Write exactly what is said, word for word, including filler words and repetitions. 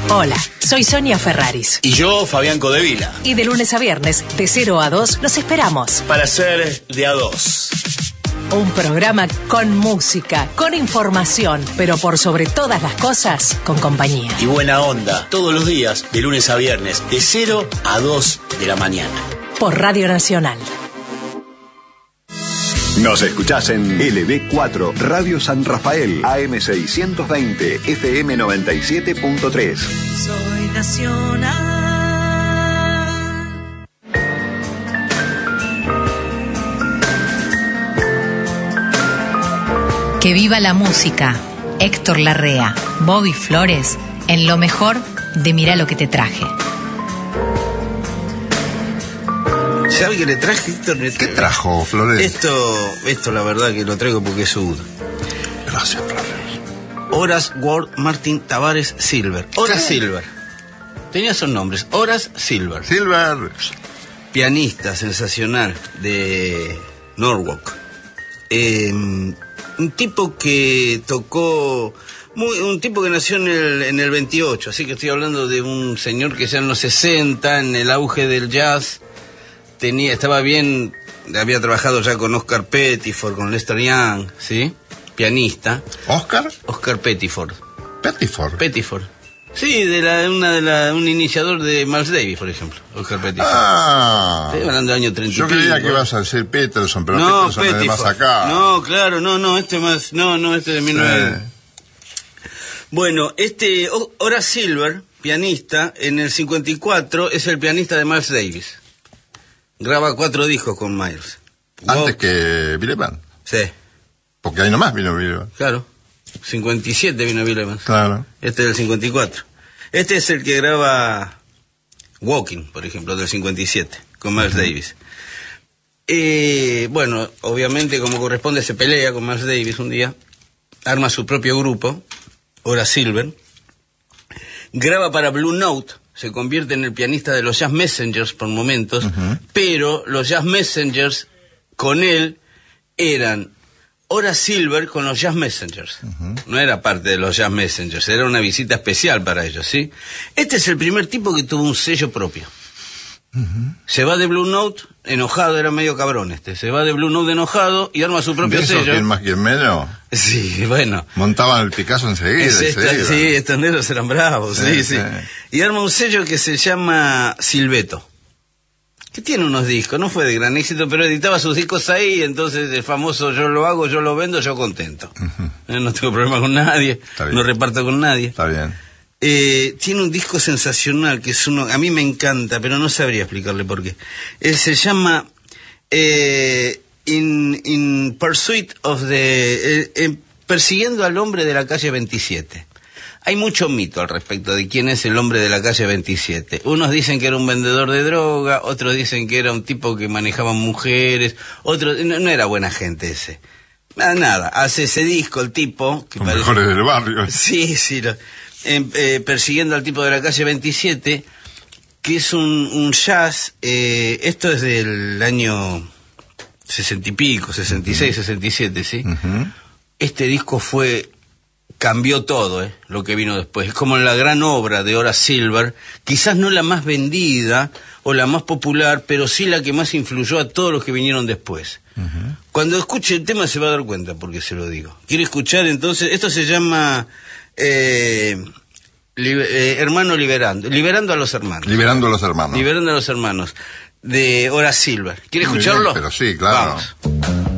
Hola, soy Sonia Ferraris. Y yo, Fabián Codevila. Y de lunes a viernes, de cero a dos, los esperamos. Para hacer de a dos. Un programa con música, con información, pero por sobre todas las cosas, con compañía. Y buena onda, todos los días, de lunes a viernes, de cero a dos de la mañana. Por Radio Nacional. Nos escuchás en L B cuatro, Radio San Rafael, A M seiscientos veinte, F M noventa y siete punto tres. Soy nacional. Que viva la música. Héctor Larrea, Bobby Flores, en lo mejor de Mirá lo que te traje. ¿Sabe qué le traje, Héctor? ¿Qué trajo, Flores? Esto, esto la verdad que lo traigo porque es sudo. Gracias, Flores. Horace Ward Martin Tavares Silver. Horace Silver. Tenía esos nombres. Horace Silver. Silver. Pianista sensacional de Norwalk. Eh, un tipo que tocó... Muy, un tipo que nació en el, en el veintiocho, así que estoy hablando de un señor que ya en los sesenta, en el auge del jazz... Tenía, estaba bien, había trabajado ya con Oscar Pettiford, con Lester Young, ¿sí? Pianista. ¿Oscar? Oscar Pettiford. ¿Pettiford? Pettiford. Sí, de la, una de la, un iniciador de Miles Davis, por ejemplo, Oscar Pettiford. Ah. Estoy hablando del año treinta y Yo pico. creía que ibas a decir Peterson, pero no, Peterson es de más Pettiford. acá. No, claro, no, no, este más, no, no, este de mil novecientos. Sí. Bueno, este, Horace Silver, pianista, en el cincuenta y cuatro es el pianista de Miles Davis. Graba cuatro discos con Miles. Antes Go- que Bill Evans. Sí. Porque ahí nomás vino Bill Evans. Claro. cincuenta y siete vino Bill Evans. Claro. Este es del cincuenta y cuatro. Este es el que graba Walking, por ejemplo, del cincuenta y siete, con Miles uh-huh. Davis. Eh, bueno, obviamente, como corresponde, se pelea con Miles Davis un día. Arma su propio grupo, Horace Silver. Graba para Blue Note. Se convierte en el pianista de los Jazz Messengers por momentos, uh-huh. pero los Jazz Messengers con él eran Horace Silver con los Jazz Messengers. Uh-huh. No era parte de los Jazz Messengers, era una visita especial para ellos, ¿sí? Este es el primer tipo que tuvo un sello propio. Uh-huh. Se va de Blue Note enojado, era medio cabrón este. Se va de Blue Note enojado y arma su propio ¿Eso, sello. ¿Quién más, quién menos? Sí, bueno. Montaban el Picasso enseguida. Es esta, enseguida. Sí, estos negros eran bravos, sí, sí, sí. Y arma un sello que se llama Silveto, que tiene unos discos, no fue de gran éxito, pero editaba sus discos ahí, entonces el famoso yo lo hago, yo lo vendo, yo contento. Uh-huh. Eh, no tengo problema con nadie, no reparto con nadie. Está bien. Eh, tiene un disco sensacional que es uno, a mí me encanta, pero no sabría explicarle por qué. Él se llama eh, in, in Pursuit of the... Eh, eh, persiguiendo al hombre de la calle veintisiete. Hay mucho mito al respecto de quién es el hombre de la calle veintisiete. Unos dicen que era un vendedor de droga, otros dicen que era un tipo que manejaba mujeres, otros... No, no era buena gente ese. Nada, hace ese disco el tipo... Que Los parece... mejores del barrio. Sí, sí, lo... Eh, eh, persiguiendo al tipo de la calle veintisiete, que es un, un jazz, eh, esto es del año sesenta y pico, sesenta y seis, sesenta y siete, ¿sí? Uh-huh. Este disco fue, cambió todo, ¿eh? Lo que vino después. Es como la gran obra de Horace Silver, quizás no la más vendida o la más popular, pero sí la que más influyó a todos los que vinieron después. Uh-huh. Cuando escuche el tema se va a dar cuenta por qué se lo digo. ¿Quiere escuchar entonces? Esto se llama... Eh, li, eh, hermano liberando, liberando a los hermanos. Liberando a los hermanos. Liberando a los hermanos, de Horace Silver. ¿Quiere escucharlo? Bien, pero sí, claro. Vamos.